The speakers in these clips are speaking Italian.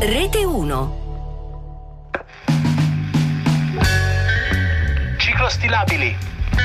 Rete 1. Ciclostilabili.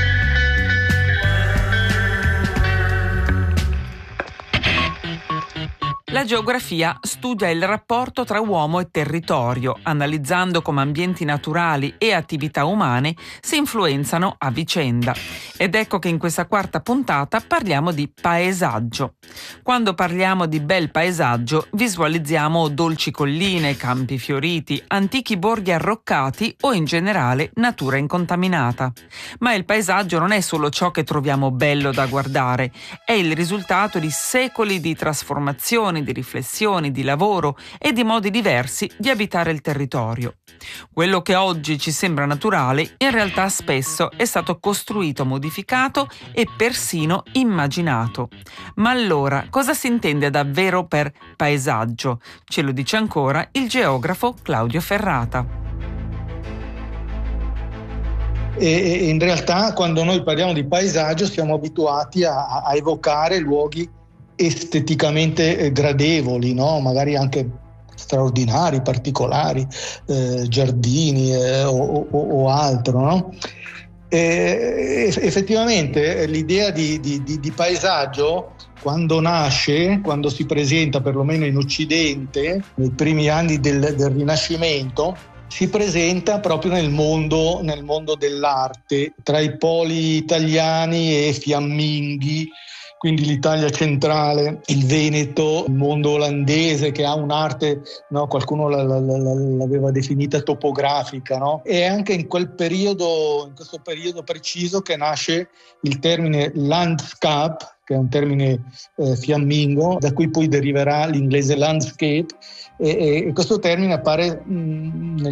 La geografia studia il rapporto tra uomo e territorio, analizzando come ambienti naturali e attività umane si influenzano a vicenda. Ed ecco che in questa quarta puntata parliamo di paesaggio. Quando parliamo di bel paesaggio, visualizziamo dolci colline, campi fioriti, antichi borghi arroccati o in generale natura incontaminata. Ma il paesaggio non è solo ciò che troviamo bello da guardare, è il risultato di secoli di trasformazioni, di riflessioni, di lavoro e di modi diversi di abitare il territorio. Quello che oggi ci sembra naturale, in realtà spesso è stato costruito, modificato e persino immaginato. Ma allora, cosa si intende davvero per paesaggio? Ce lo dice ancora il geografo Claudio Ferrata. E in realtà quando noi parliamo di paesaggio siamo abituati a evocare luoghi esteticamente gradevoli, no? Magari anche straordinari, particolari, giardini o altro, no? Effettivamente l'idea di paesaggio, quando nasce, quando si presenta perlomeno in Occidente, nei primi anni del Rinascimento, si presenta proprio nel mondo dell'arte, tra i poli italiani e fiamminghi, quindi l'Italia centrale, il Veneto, il mondo olandese che ha un'arte, no, qualcuno l'aveva definita topografica, no? E anche in questo periodo preciso che nasce il termine landskap, che è un termine fiammingo, da cui poi deriverà l'inglese landscape, e questo termine appare nel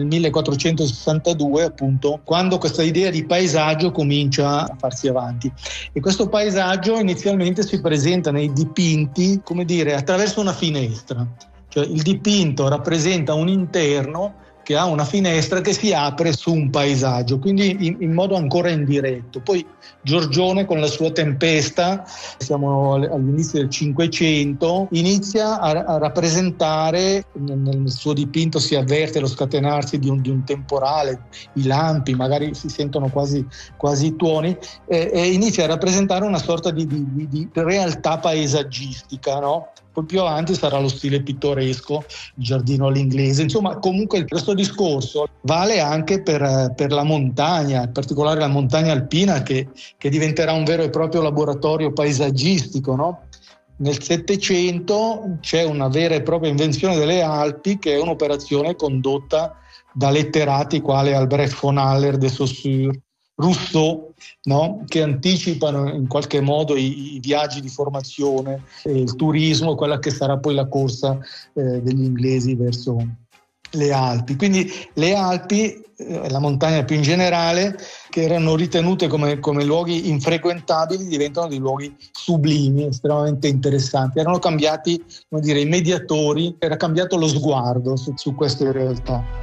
1462, appunto, quando questa idea di paesaggio comincia a farsi avanti. E questo paesaggio inizialmente si presenta nei dipinti, come dire, attraverso una finestra. Cioè il dipinto rappresenta un interno che ha una finestra che si apre su un paesaggio, quindi in modo ancora indiretto. Poi Giorgione con la sua Tempesta, siamo all'inizio del Cinquecento, inizia a rappresentare, nel suo dipinto si avverte lo scatenarsi di un temporale, i lampi, magari si sentono quasi i tuoni, e inizia a rappresentare una sorta di realtà paesaggistica, no? Poi più avanti sarà lo stile pittoresco, il giardino all'inglese. Insomma, comunque questo discorso vale anche per la montagna, in particolare la montagna alpina che diventerà un vero e proprio laboratorio paesaggistico, no? Nel Settecento c'è una vera e propria invenzione delle Alpi, che è un'operazione condotta da letterati quali Albrecht von Haller, de Saussure, Rousseau, no? Che anticipano in qualche modo i viaggi di formazione, il turismo, quella che sarà poi la corsa degli inglesi verso le Alpi. Quindi le Alpi, la montagna più in generale, che erano ritenute come luoghi infrequentabili, diventano dei luoghi sublimi, estremamente interessanti. Erano cambiati, come dire, i mediatori, era cambiato lo sguardo su queste realtà.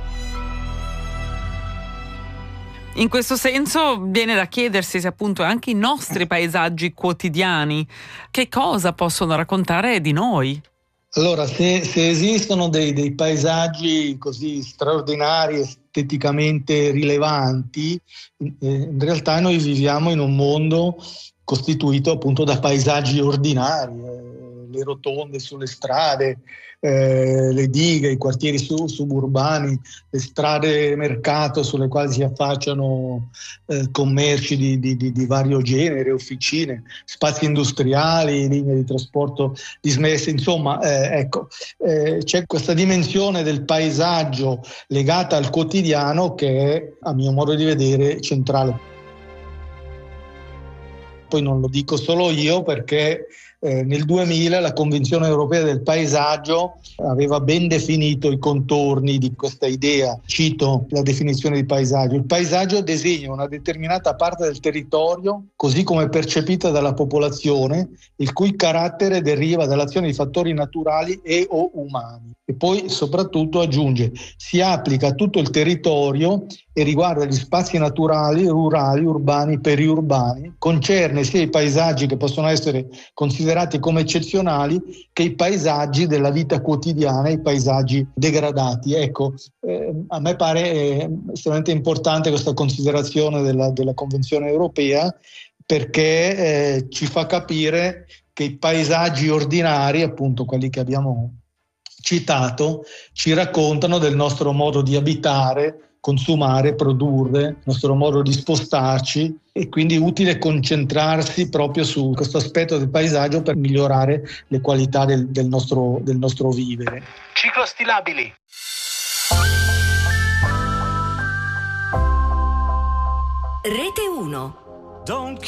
In questo senso viene da chiedersi se appunto anche i nostri paesaggi quotidiani che cosa possono raccontare di noi. Allora, se esistono dei paesaggi così straordinari, esteticamente rilevanti, in realtà noi viviamo in un mondo costituito appunto da paesaggi ordinari, le rotonde sulle strade, le dighe, i quartieri suburbani, le strade mercato sulle quali si affacciano commerci di vario genere, officine, spazi industriali, linee di trasporto dismesse, insomma, c'è questa dimensione del paesaggio legata al quotidiano che è, a mio modo di vedere, centrale. Poi non lo dico solo io, perché nel 2000 la Convenzione Europea del Paesaggio aveva ben definito i contorni di questa idea. Cito la definizione di paesaggio: il paesaggio designa una determinata parte del territorio così come percepita dalla popolazione, il cui carattere deriva dall'azione di fattori naturali e o umani. E poi soprattutto aggiunge: si applica a tutto il territorio e riguarda gli spazi naturali, rurali, urbani, periurbani, concerne sia i paesaggi che possono essere considerati considerati come eccezionali che i paesaggi della vita quotidiana, i paesaggi degradati. Ecco, a me pare estremamente importante questa considerazione della Convenzione europea, perché ci fa capire che i paesaggi ordinari, appunto quelli che abbiamo citato, ci raccontano del nostro modo di abitare, consumare, produrre, il nostro modo di spostarci, e quindi è utile concentrarsi proprio su questo aspetto del paesaggio per migliorare le qualità del nostro vivere. Ciclostilabili. Rete 1.